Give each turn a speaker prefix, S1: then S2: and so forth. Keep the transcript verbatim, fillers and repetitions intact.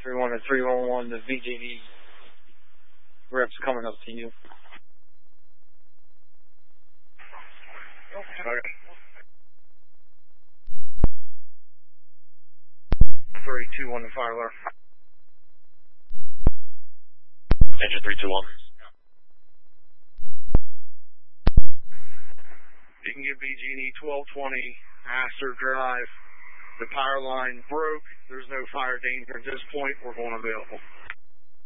S1: three one to three one one, the V J D rep's coming up to you.
S2: Okay. three two one to fire alert.
S3: Engine three two one.
S2: You can get B G and E twelve twenty, Astor Drive. The power line broke. There's no fire danger at this point. We're going available.